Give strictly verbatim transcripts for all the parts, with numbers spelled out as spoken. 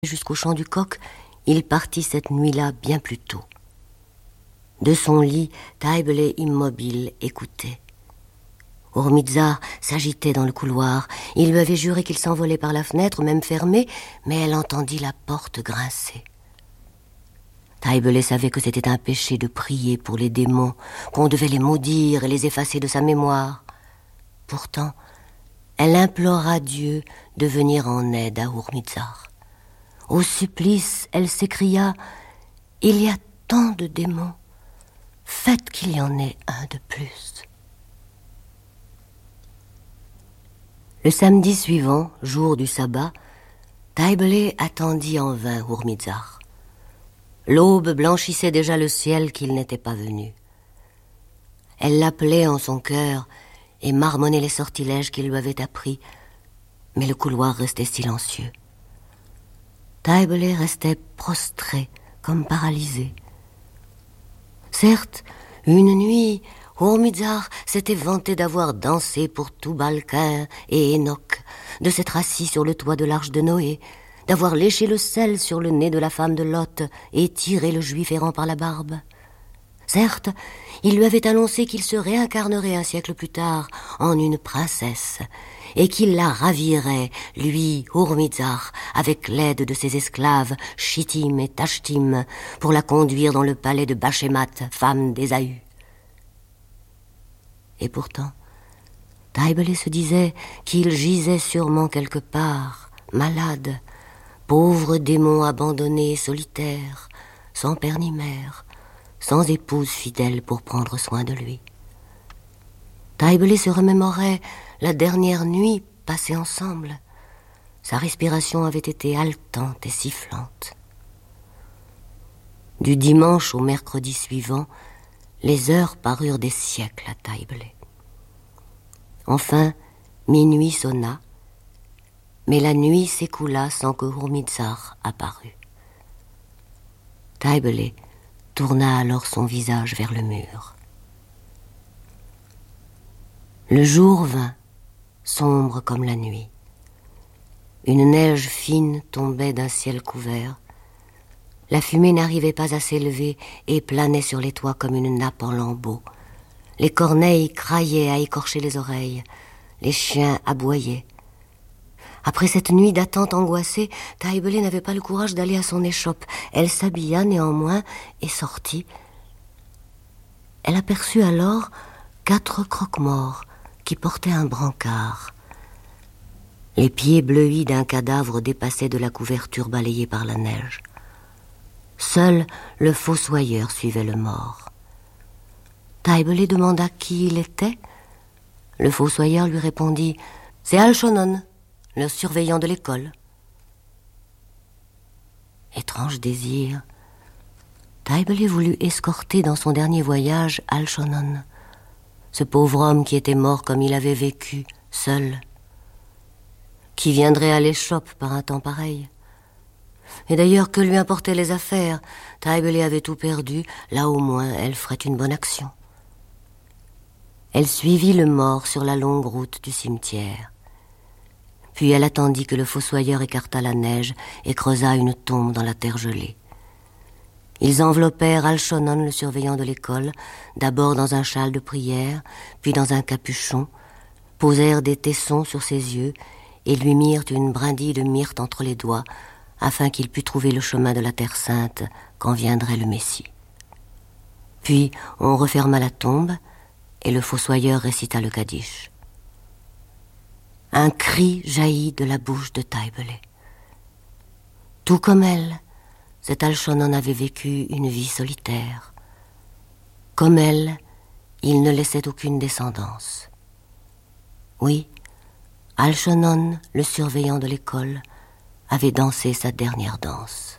Jusqu'au chant du coq, il partit cette nuit-là bien plus tôt. De son lit, Taibele immobile écoutait. Hurmizar s'agitait dans le couloir. Il lui avait juré qu'il s'envolait par la fenêtre, même fermée, mais elle entendit la porte grincer. Taibele savait que c'était un péché de prier pour les démons, qu'on devait les maudire et les effacer de sa mémoire. Pourtant, elle implora Dieu de venir en aide à Hurmizar. Au supplice, elle s'écria « Il y a tant de démons, faites qu'il y en ait un de plus. » Le samedi suivant, jour du sabbat, Taibele attendit en vain Hurmizar. L'aube blanchissait déjà le ciel qu'il n'était pas venu. Elle l'appelait en son cœur et marmonnait les sortilèges qu'il lui avait appris, mais le couloir restait silencieux. Taibele restait prostré, comme paralysé. Certes, une nuit, Hurmizar s'était vanté d'avoir dansé pour Tubal-Cain et Enoch, de s'être assis sur le toit de l'arche de Noé, d'avoir léché le sel sur le nez de la femme de Lot et tiré le juif errant par la barbe. Certes, il lui avait annoncé qu'il se réincarnerait un siècle plus tard en une princesse et qu'il la ravirait, lui, Hurmizar, avec l'aide de ses esclaves Shittim et Tashtim, pour la conduire dans le palais de Bashémat, femme d'Ésaü. Et pourtant, Taibele se disait qu'il gisait sûrement quelque part, malade, pauvre démon abandonné et solitaire, sans père ni mère, sans épouse fidèle pour prendre soin de lui. Taibele se remémorait la dernière nuit passée ensemble. Sa respiration avait été haletante et sifflante. Du dimanche au mercredi suivant, les heures parurent des siècles à Taibele. Enfin, minuit sonna, mais la nuit s'écoula sans que Hurmizar apparût. Taibele tourna alors son visage vers le mur. Le jour vint, sombre comme la nuit. Une neige fine tombait d'un ciel couvert. La fumée n'arrivait pas à s'élever et planait sur les toits comme une nappe en lambeaux. Les corneilles craillaient à écorcher les oreilles. Les chiens aboyaient. Après cette nuit d'attente angoissée, Taibele n'avait pas le courage d'aller à son échoppe. Elle s'habilla néanmoins et sortit. Elle aperçut alors quatre croque-morts qui portaient un brancard. Les pieds bleuis d'un cadavre dépassaient de la couverture balayée par la neige. Seul le fossoyeur suivait le mort. Taibele demanda qui il était. Le fossoyeur lui répondit « C'est Alchonon, le surveillant de l'école. » Étrange désir. Taibele voulut escorter dans son dernier voyage Alchonon, ce pauvre homme qui était mort comme il avait vécu, seul. Qui viendrait à l'échoppe par un temps pareil? Et d'ailleurs, que lui importaient les affaires? Taibele avait tout perdu, là au moins elle ferait une bonne action. Elle suivit le mort sur la longue route du cimetière. Puis elle attendit que le fossoyeur écarta la neige et creusa une tombe dans la terre gelée. Ils enveloppèrent Alchonon, le surveillant de l'école, d'abord dans un châle de prière, puis dans un capuchon, posèrent des tessons sur ses yeux et lui mirent une brindille de myrte entre les doigts, afin qu'il pût trouver le chemin de la Terre Sainte quand viendrait le Messie. Puis on referma la tombe et le fossoyeur récita le Kaddish. Un cri jaillit de la bouche de Taibele. Tout comme elle, cet Alchonon avait vécu une vie solitaire. Comme elle, il ne laissait aucune descendance. Oui, Alchonon, le surveillant de l'école, avait dansé sa dernière danse.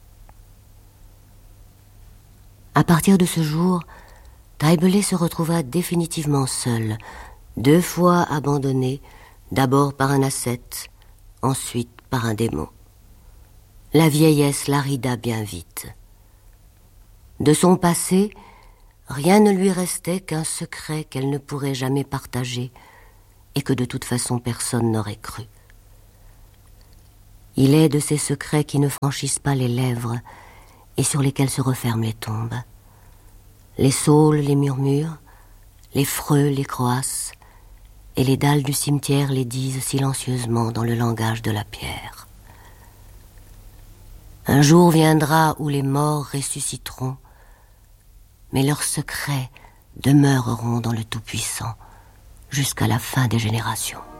À partir de ce jour, Taibele se retrouva définitivement seule, deux fois abandonnée, d'abord par un ascète, ensuite par un démon. La vieillesse l'arrida bien vite. De son passé, rien ne lui restait qu'un secret qu'elle ne pourrait jamais partager et que de toute façon personne n'aurait cru. Il est de ces secrets qui ne franchissent pas les lèvres et sur lesquels se referment les tombes. Les saules les murmurent, les freux les croassent, et les dalles du cimetière les disent silencieusement dans le langage de la pierre. Un jour viendra où les morts ressusciteront, mais leurs secrets demeureront dans le Tout-Puissant jusqu'à la fin des générations.